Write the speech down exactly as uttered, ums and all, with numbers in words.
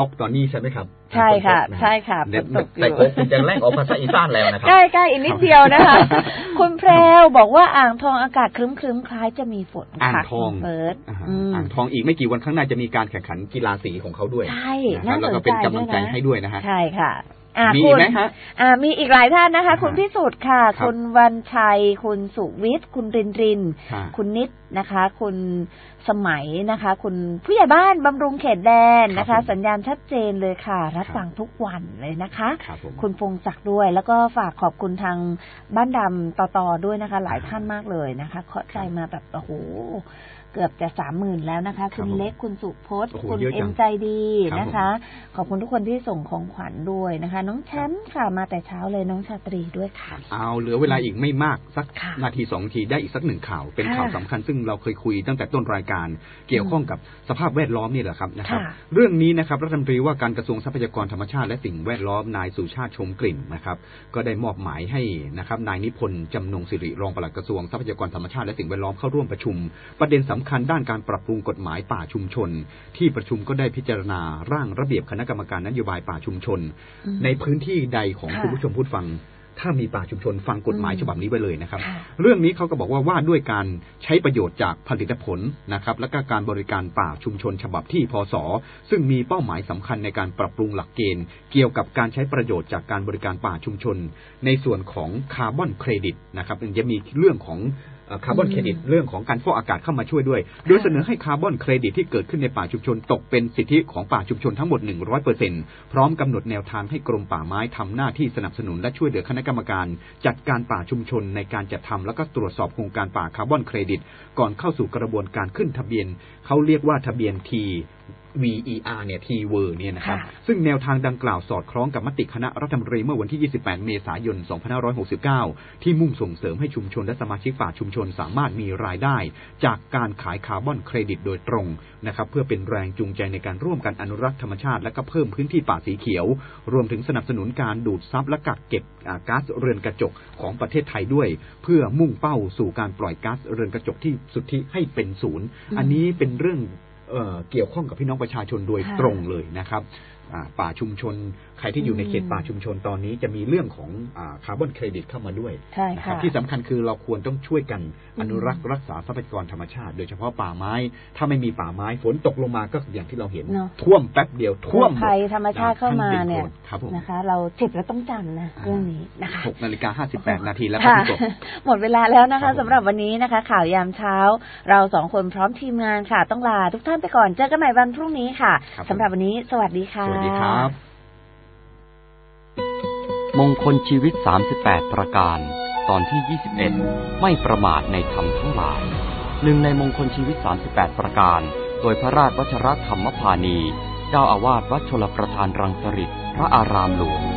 ออกตอนนี้ใช่ไหมครับใช่ค่ะใช่ค่ะแต่โค้คุณจะแลกออกภาษาอีสานแล้วนะครับใกล้ๆอีกนิดเดียวนะคะคุณแพรวบอกว่าอ่างทองอากาศครึ้มๆคล้ายจะมีฝนอ่างทองเฟิร์สอ่างทองอีกไม่กี่วันข้างหน้าจะมีการแข่งขันกีฬาสีของเขาด้วยใช่แล้วก็เป็นกำลังใจให้ด้วยนะฮะใช่ค่ะมีไหมฮะอ่ามีอีกหลายท่านนะคะคุณพิสุทธิ์ค่ะคุณวันชัยคุณสุวิทย์คุณรินรินคุณนิดนะคะคุณสมัยนะคะคุณผู้ใหญ่บ้านบำรุงเขตแดนนะคะสัญญาณชัดเจนเลยค่ะรับฟังทุกวันเลยนะคะคุณพงศักดิ์ด้วยแล้วก็ฝากขอบคุณทางบ้านดำต่อต่อด้วยนะคะหลายท่านมากเลยนะคะขอใจมาแบบโอ้โหเกือบจะสามหมื่นแล้วนะคะคุณเล็กคุณสุพจน์คุณเอ็มใจดีนะคะขอบคุณทุกคนที่ส่งของขวัญด้วยนะคะน้องแชมป์ค่ะมาแต่เช้าเลยน้องชาตรีด้วยค่ะเอาเหลือเวลาอีกไม่มากสักนาทีสองนาทีได้อีกสักหนึ่งข่าวเป็นข่าวสำคัญซึ่งเราเคยคุยตั้งแต่ต้นรายการเกี่ยวข้องกับสภาพแวดล้อมนี่แหละครับนะครับเรื่องนี้นะครับรัฐมนตรีว่าการกระทรวงทรัพยากรธรรมชาติและสิ่งแวดล้อมนายสุชาติชมกลิ่นนะครับก็ได้มอบหมายให้นะครับนายนิพนธ์จำนงสิริรองปลัดกระทรวงทรัพยากรธรรมชาติและสิ่งแวดล้อมเข้าร่วมประชุมประเด็นสำคัญด้านการปรับปรุงกฎหมายป่าชุมชนที่ประชุมก็ได้พิจารณาร่างระเบียบคณะกรรมการนโยบายป่าชุมชนในพื้นที่ใดของคุณผู้ชมผู้ฟังถ้ามีป่าชุมชนฟังกฎหมายฉบับนี้ไว้เลยนะครับเรื่องนี้เขาก็บอกว่าว่าด้วยการใช้ประโยชน์จากผลิตผลนะครับและก็การบริการป่าชุมชนฉบับที่พศซึ่งมีเป้าหมายสำคัญในการปรับปรุงหลักเกณฑ์เกี่ยวกับการใช้ประโยชน์จากการบริการป่าชุมชนในส่วนของคาร์บอนเครดิตนะครับจะมีเรื่องของคาร์บอนเครดิตเรื่องของการฟอกอากาศเข้ามาช่วยด้วยโดยเสนอให้คาร์บอนเครดิตที่เกิดขึ้นในป่าชุมชนตกเป็นสิทธิของป่าชุมชนทั้งหมด หนึ่งร้อยเปอร์เซ็นต์ พร้อมกำหนดแนวทางให้กรมป่าไม้ทำหน้าที่สนับสนุนและช่วยเหลือคณะกรรมการจัดการป่าชุมชนในการจัดทำแล้วก็ตรวจสอบโครงการป่าคาร์บอนเครดิตก่อนเข้าสู่กระบวนการขึ้นทะเบียนเขาเรียกว่าทะเบียน T วี อี อาร์ เนี่ย T เวอร์เนี่ยนะครับซึ่งแนวทางดังกล่าวสอดคล้องกับมติคณะรัฐมนตรีเมื่อวันที่ยี่สิบแปดเมษายนสองพันห้าร้อยหกสิบเก้าที่มุ่งส่งเสริมให้ชุมชนและสมาชิกป่าชุมชนสามารถมีรายได้จากการขายคาร์บอนเครดิตโดยตรงนะครับเพื่อเป็นแรงจูงใจในการร่วมกันอนุรักษ์ธรรมชาติและก็เพิ่มพื้นที่ป่าสีเขียวรวมถึงสนับสนุนการดูดซับและกักเก็บก๊าซเรือนกระจกของประเทศไทยด้วยเพื่อมุ่งเป้าสู่การปล่อยก๊าซเรือนกระจกที่สุทธิให้เป็นศูนย์อันนี้เป็นเรื่องเอ่อเกี่ยวข้องกับพี่น้องประชาชนโดยตรงเลยนะครับป่าชุมชนใครที่อยู่ในเขตป่าชุมชนตอนนี้จะมีเรื่องของคาร์บอนเครดิตเข้ามาด้วยนะครับที่สำคัญคือเราควรต้องช่วยกันอนุรักษ์รักษาทรัพยากรธรรมชาติโดยเฉพาะป่าไม้ถ้าไม่มีป่าไม้ฝนตกลงมาก็อย่างที่เราเห็นท่วมแป๊บเดียวท่วมภัยธรรมชาติเข้ามาเนี่ยนะคะเราเจ็บแล้วต้องจำนะเรื่องนี้นะคะหกนาฬิกาห้าสิบแปดนาทีแล้วครับพี่กบหมดเวลาแล้วนะคะสำหรับวันนี้นะคะข่าวยามเช้าเราสองคนพร้อมทีมงานค่ะต้องลาทุกท่านไปก่อนเจอกันใหม่วันพรุ่งนี้ค่ะสำหรับวันนี้สวัสดีค่ะสวัสดีครับมงคลชีวิตสามสิบแปดประการตอนที่ยี่สิบเอ็ดไม่ประมาทในธรรมทั้งหลายหนึ่งในมงคลชีวิตสามสิบแปดประการโดยพระราชวชรธรรมพานีเจ้าอาวาสวัดชลประทานรังสฤษฎ์พระอารามหลวง